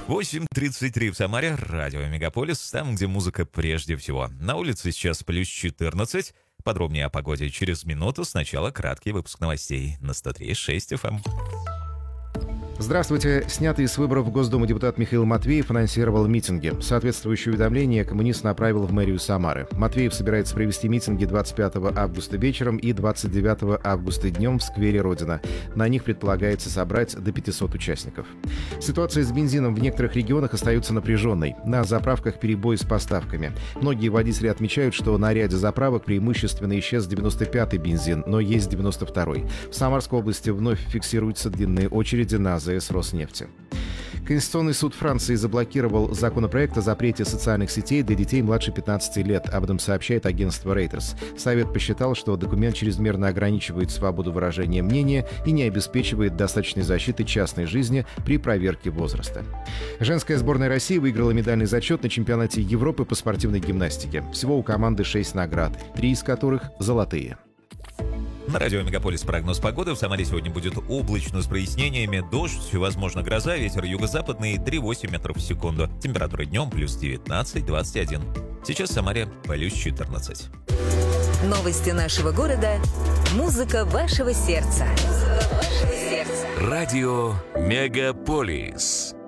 8:33 в Самаре, радио Мегаполис, там, где музыка прежде всего. На улице сейчас плюс 14. Подробнее о погоде через минуту. Сначала краткий выпуск новостей на 103.6 FM. Здравствуйте. Снятый с выборов в Госдуму депутат Михаил Матвеев анонсировал митинги. Соответствующее уведомление коммунист направил в мэрию Самары. Матвеев собирается провести митинги 25 августа вечером и 29 августа днем в сквере Родина. На них предполагается собрать до 500 участников. Ситуация с бензином в некоторых регионах остается напряженной. На заправках перебои с поставками. Многие водители отмечают, что на ряде заправок преимущественно исчез 95-й бензин, но есть 92-й. В Самарской области вновь фиксируются длинные очереди на АЗС Роснефти. Конституционный суд Франции заблокировал законопроект о запрете социальных сетей для детей младше 15 лет. Об этом сообщает агентство Reuters. Совет посчитал, что документ чрезмерно ограничивает свободу выражения мнения и не обеспечивает достаточной защиты частной жизни при проверке возраста. Женская сборная России выиграла медальный зачет на чемпионате Европы по спортивной гимнастике. Всего у команды 6 наград, 3 из которых золотые. На радио Мегаполис прогноз погоды. В Самаре сегодня будет облачно с прояснениями. Дождь, возможно, гроза, ветер юго-западный 3,8 метров в секунду. Температура днем плюс 19-21. Сейчас в Самаре плюс 14. Новости нашего города. Музыка вашего сердца. Радио Мегаполис.